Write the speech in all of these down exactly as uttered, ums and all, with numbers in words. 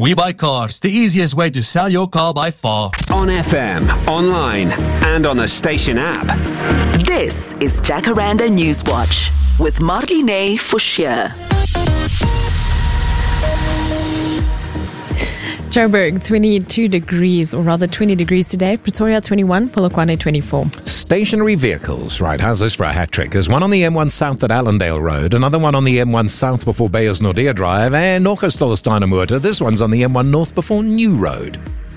We Buy Cars, the easiest way to sell your car by far. On F M, online, and on the station app. This is Jacaranda Newswatch with Marlene Forshire. Joburg, twenty-two degrees, or rather twenty degrees today. Pretoria, twenty-one. Polokwane, twenty-four. Stationary vehicles, right, how's this for a hat trick? There's one on the M one South at Allendale Road, another one on the M one South before Beyers Nordea Drive, and nog 'n Stolsteiner Motor. This one's on the M one North before New Road.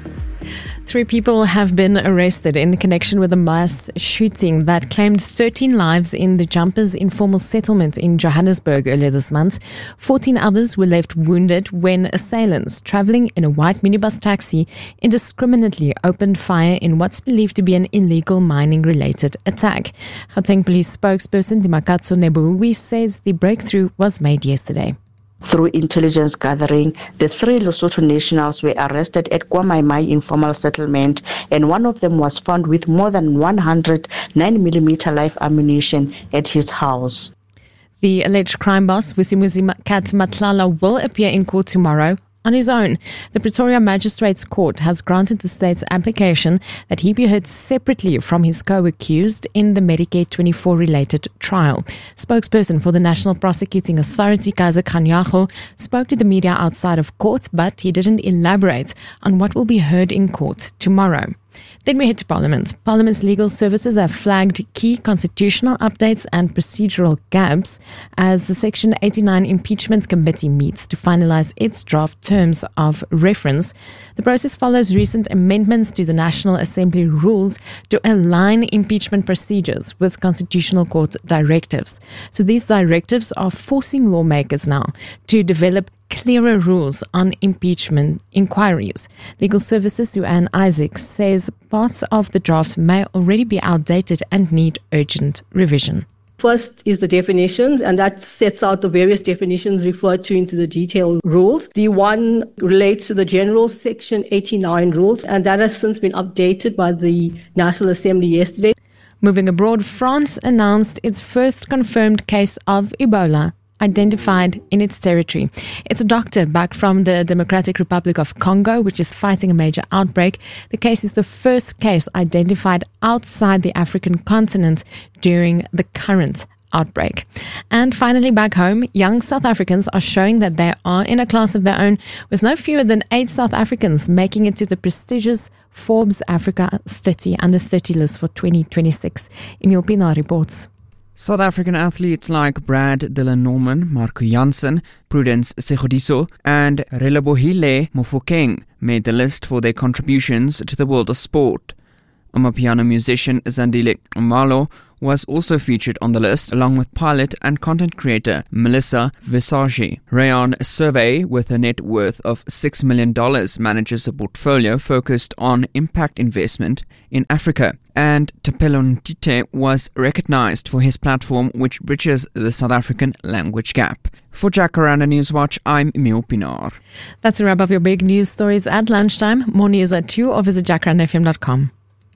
Three people have been arrested in connection with a mass shooting that claimed thirteen lives in the Jumpers informal settlement in Johannesburg earlier this month. fourteen others were left wounded when assailants travelling in a white minibus taxi indiscriminately opened fire in what's believed to be an illegal mining-related attack. Gauteng Police spokesperson Dimakatso Nebulwi says the breakthrough was made yesterday. Through intelligence gathering, the three Lesotho nationals were arrested at KwaMai informal settlement, and one of them was found with more than one hundred nine millimeter live ammunition at his house. The alleged crime boss, Vusimuzi Kat Matlala, will appear in court tomorrow on his own. The Pretoria Magistrates Court has granted the state's application that he be heard separately from his co-accused in the Medicare twenty-four related trial. Spokesperson for the National Prosecuting Authority, Kaza Kanyago, spoke to the media outside of court, but he didn't elaborate on what will be heard in court tomorrow. Then we head to Parliament. Parliament's legal services have flagged key constitutional updates and procedural gaps as the Section eighty-nine Impeachment Committee meets to finalise its draft terms of reference. The process follows recent amendments to the National Assembly rules to align impeachment procedures with Constitutional Court directives. So these directives are forcing lawmakers now to develop clearer rules on impeachment inquiries. Legal Services Suanne Isaac says parts of the draft may already be outdated and need urgent revision. First is the definitions, and that sets out the various definitions referred to into the detailed rules. The one relates to the general Section eighty-nine rules, and that has since been updated by the National Assembly yesterday. Moving abroad, France announced its first confirmed case of Ebola identified in its territory. It's a doctor back from the Democratic Republic of Congo, which is fighting a major outbreak. The case is the first case identified outside the African continent during the current outbreak. And finally, back home, young South Africans are showing that they are in a class of their own, with no fewer than eight South Africans making it to the prestigious Forbes Africa thirty under thirty list for twenty twenty-six. Emil Pina reports. South African athletes like Brad Dylan Norman, Marco Jansen, Prudence Segodiso and Relebohile Mofokeng made the list for their contributions to the world of sport. Amapiano musician Zandile Malo was also featured on the list, along with pilot and content creator Melissa Visage. Rayon Survey, with a net worth of six million dollars, manages a portfolio focused on impact investment in Africa. And Tapelo Ntite was recognized for his platform, which bridges the South African language gap. For Jacaranda Newswatch, I'm Emil Pinar. That's a wrap of your big news stories at lunchtime. More news at two or visit jacaranda f m dot com.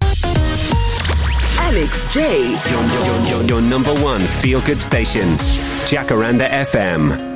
Alex J. Your, your, your, your number one feel-good station, Jacaranda F M.